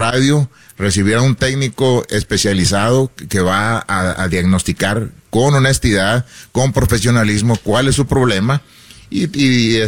radio, recibir a un técnico especializado que va a diagnosticar con honestidad, con profesionalismo, cuál es su problema y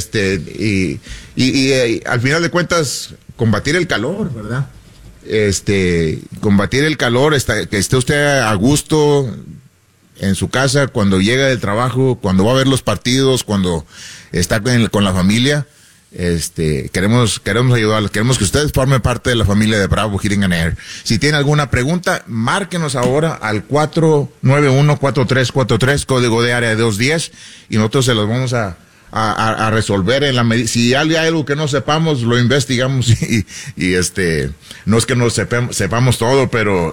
al final de cuentas combatir el calor, ¿verdad? Combatir el calor, que esté usted a gusto en su casa, cuando llega del trabajo, cuando va a ver los partidos, cuando está con la familia. Queremos ayudarlos, queremos que ustedes formen parte de la familia de Bravo Heating and Air. Si tienen alguna pregunta, márquenos ahora al 491-4343, código de área 210, y nosotros se los vamos a resolver en la medida. Si hay algo que no sepamos, lo investigamos y no es que no sepamos todo, pero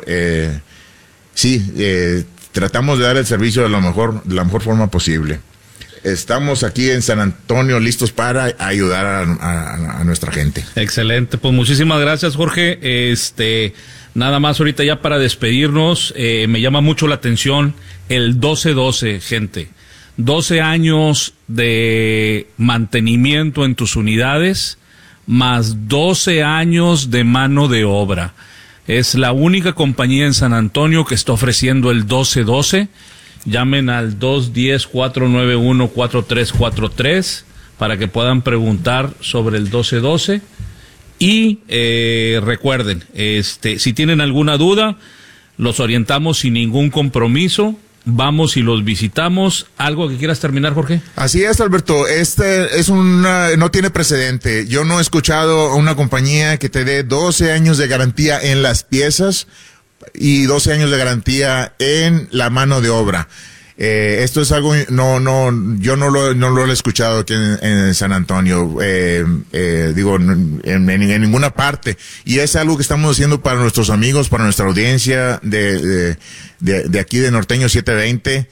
tratamos de dar el servicio de la mejor forma posible. Estamos aquí en San Antonio listos para ayudar a nuestra gente. Excelente, pues muchísimas gracias, Jorge. Nada más ahorita ya para despedirnos, me llama mucho la atención el 12-12, gente. 12 años de mantenimiento en tus unidades, más 12 años de mano de obra. Es la única compañía en San Antonio que está ofreciendo el 12-12. Llamen al 210-491-4343 para que puedan preguntar sobre el 12-12. Y recuerden, si tienen alguna duda, los orientamos sin ningún compromiso. Vamos y los visitamos. ¿Algo que quieras terminar, Jorge? Así es, Alberto. No tiene precedente. Yo no he escuchado a una compañía que te dé 12 años de garantía en las piezas y 12 años de garantía en la mano de obra. Esto es algo, yo no lo he escuchado aquí en San Antonio, en ninguna parte. Y es algo que estamos haciendo para nuestros amigos, para nuestra audiencia de aquí de Norteño 720.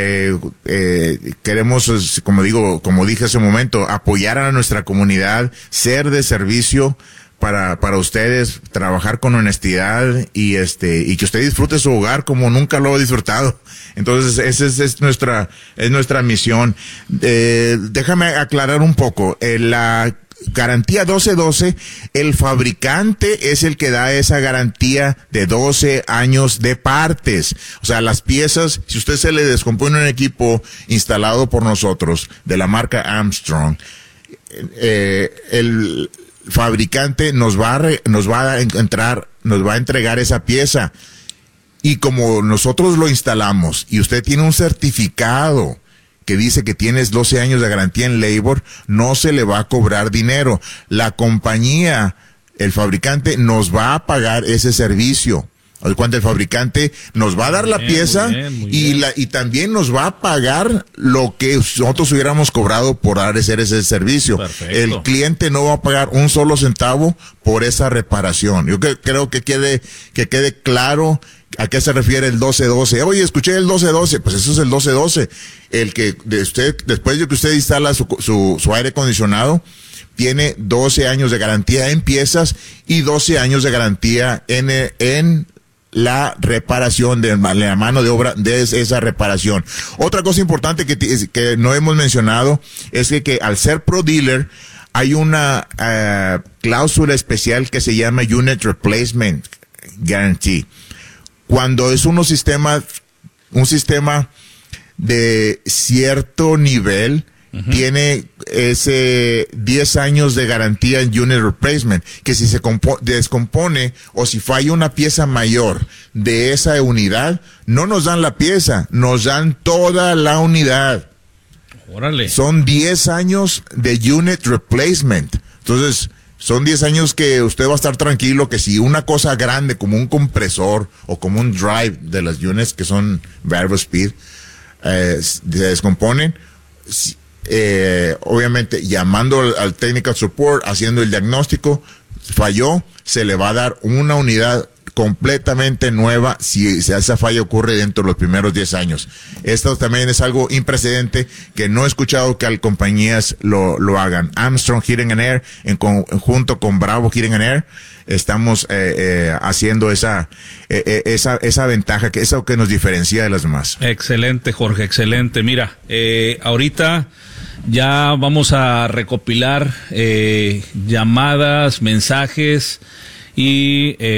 Queremos, como dije hace un momento, apoyar a nuestra comunidad, ser de servicio para ustedes, trabajar con honestidad y que usted disfrute su hogar como nunca lo ha disfrutado. Entonces, esa es nuestra misión. Déjame aclarar un poco. La garantía 12-12, el fabricante es el que da esa garantía de 12 años de partes. O sea, las piezas, si usted se le descompone un equipo instalado por nosotros, de la marca Armstrong, el fabricante nos va a entregar esa pieza. Y como nosotros lo instalamos y usted tiene un certificado que dice que tienes 12 años de garantía en labor, no se le va a cobrar dinero. La compañía, el fabricante, nos va a pagar ese servicio. Cuando el fabricante nos va a dar la pieza y también nos va a pagar lo que nosotros hubiéramos cobrado por hacer ese servicio. Perfecto. El cliente no va a pagar un solo centavo por esa reparación. Yo creo que quede claro a qué se refiere el 12-12. Oye, escuché el 12-12. Pues eso es el 12-12. El que después de que usted instala su aire acondicionado, tiene 12 años de garantía en piezas y 12 años de garantía en la reparación de la mano de obra de esa reparación. Otra cosa importante que no hemos mencionado es que al ser Pro Dealer hay una cláusula especial que se llama Unit Replacement Guarantee. Cuando es un sistema de cierto nivel, tiene ese 10 años de garantía en unit replacement, que si se descompone o si falla una pieza mayor de esa unidad, no nos dan la pieza, nos dan toda la unidad. Órale. Son 10 años de unit replacement. Entonces, son 10 años que usted va a estar tranquilo que si una cosa grande como un compresor o como un drive de las units que son variable speed se descomponen, obviamente llamando al technical support, haciendo el diagnóstico, falló, se le va a dar una unidad completamente nueva si esa falla ocurre dentro de los primeros 10 años. Esto también es algo imprecedente que no he escuchado que compañías lo hagan. Armstrong Heating and Air, en conjunto con Bravo Heating and Air, estamos haciendo esa ventaja, que eso que nos diferencia de las demás. Excelente, Jorge, excelente. Mira, ahorita ya vamos a recopilar llamadas, mensajes y